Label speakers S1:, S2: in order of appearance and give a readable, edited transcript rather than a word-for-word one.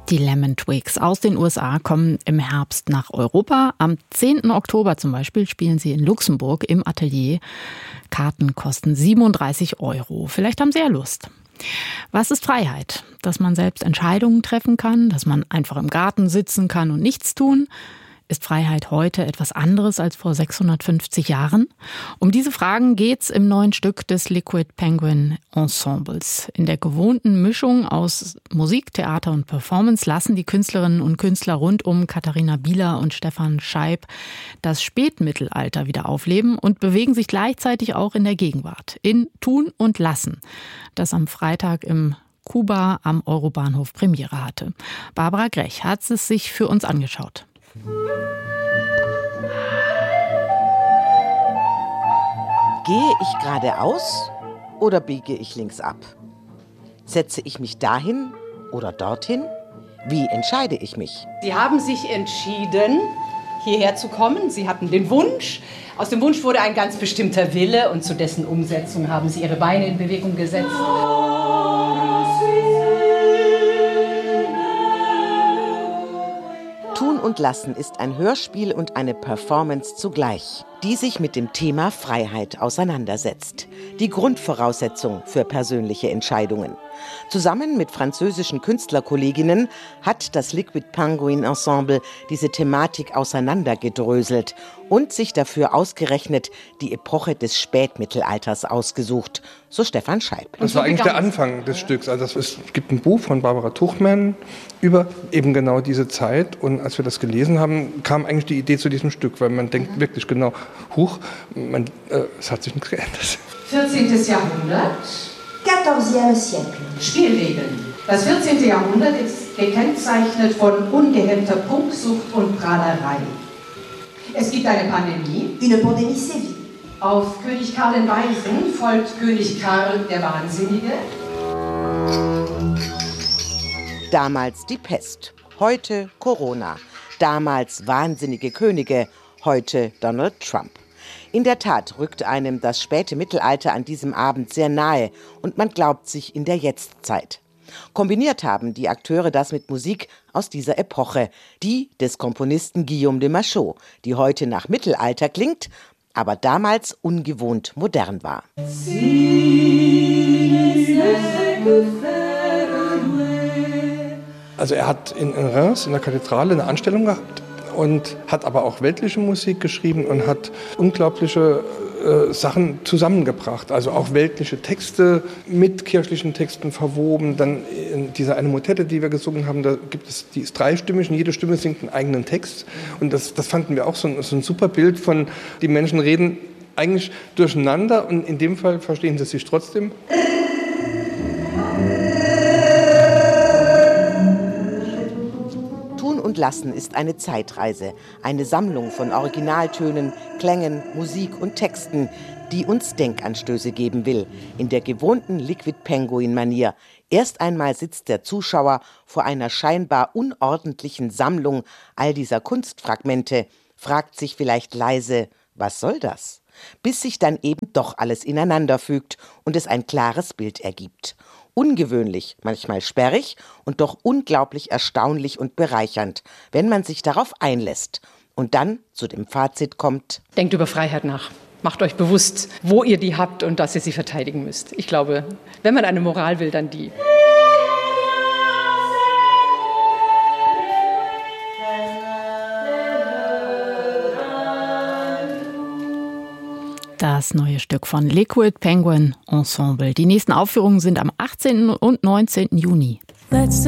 S1: Die Lemon Twigs aus den USA kommen im Herbst nach Europa. Am 10. Oktober zum Beispiel spielen sie in Luxemburg im Atelier. Karten kosten 37 €. Vielleicht haben Sie ja Lust. Was ist Freiheit? Dass man selbst Entscheidungen treffen kann, dass man einfach im Garten sitzen kann und nichts tun? Ist Freiheit heute etwas anderes als vor 650 Jahren? Um diese Fragen geht's im neuen Stück des Liquid Penguin Ensembles. In der gewohnten Mischung aus Musik, Theater und Performance lassen die Künstlerinnen und Künstler rund um Katharina Bieler und Stefan Scheib das Spätmittelalter wieder aufleben und bewegen sich gleichzeitig auch in der Gegenwart. In Tun und Lassen, das am Freitag im Kuba am Eurobahnhof Premiere hatte. Barbara Grech hat es sich für uns angeschaut.
S2: Gehe ich geradeaus oder biege ich links ab? Setze ich mich dahin oder dorthin? Wie entscheide ich mich?
S3: Sie haben sich entschieden, hierher zu kommen. Sie hatten den Wunsch. Aus dem Wunsch wurde ein ganz bestimmter Wille und zu dessen Umsetzung haben Sie Ihre Beine in Bewegung gesetzt.
S2: Tun und Lassen ist ein Hörspiel und eine Performance zugleich, die sich mit dem Thema Freiheit auseinandersetzt. Die Grundvoraussetzung für persönliche Entscheidungen. Zusammen mit französischen Künstlerkolleginnen hat das Liquid Penguin Ensemble diese Thematik auseinandergedröselt und sich dafür ausgerechnet die Epoche des Spätmittelalters ausgesucht, so Stefan Scheib.
S4: Das war eigentlich der Anfang des Stücks. Also es gibt ein Buch von Barbara Tuchman über eben genau diese Zeit. Und als wir das gelesen haben, kam eigentlich die Idee zu diesem Stück, weil man denkt wirklich genau, es hat sich nichts geändert.
S3: 14. Jahrhundert.
S5: 14e siècle.
S3: Spielregeln. Das 14. Jahrhundert ist gekennzeichnet von ungehemmter Prunksucht und Prahlerei. Es gibt eine Pandemie.
S5: Une pandémie sévit.
S3: Auf König Karl den Weisen folgt König Karl der Wahnsinnige.
S2: Damals die Pest, heute Corona. Damals wahnsinnige Könige, heute Donald Trump. In der Tat rückt einem das späte Mittelalter an diesem Abend sehr nahe und man glaubt sich in der Jetztzeit. Kombiniert haben die Akteure das mit Musik aus dieser Epoche, die des Komponisten Guillaume de Machaut, die heute nach Mittelalter klingt, aber damals ungewohnt modern war.
S4: Also er hat in Reims, in der Kathedrale, eine Anstellung gehabt und hat aber auch weltliche Musik geschrieben und hat unglaubliche Sachen zusammengebracht. Also auch weltliche Texte mit kirchlichen Texten verwoben. Dann diese eine Motette, die wir gesungen haben, die ist dreistimmig und jede Stimme singt einen eigenen Text. Und das fanden wir auch so ein super Bild von, die Menschen reden eigentlich durcheinander und in dem Fall verstehen sie sich trotzdem.
S2: Und Lassen ist eine Zeitreise, eine Sammlung von Originaltönen, Klängen, Musik und Texten, die uns Denkanstöße geben will, in der gewohnten Liquid Penguin-Manier. Erst einmal sitzt der Zuschauer vor einer scheinbar unordentlichen Sammlung all dieser Kunstfragmente, fragt sich vielleicht leise, was soll das? Bis sich dann eben doch alles ineinander fügt und es ein klares Bild ergibt. Ungewöhnlich, manchmal sperrig und doch unglaublich erstaunlich und bereichernd, wenn man sich darauf einlässt und dann zu dem Fazit kommt:
S3: Denkt über Freiheit nach. Macht euch bewusst, wo ihr die habt und dass ihr sie verteidigen müsst. Ich glaube, wenn man eine Moral will, dann die.
S1: Das neue Stück von Liquid Penguin Ensemble. Die nächsten Aufführungen sind am 18. und 19. Juni.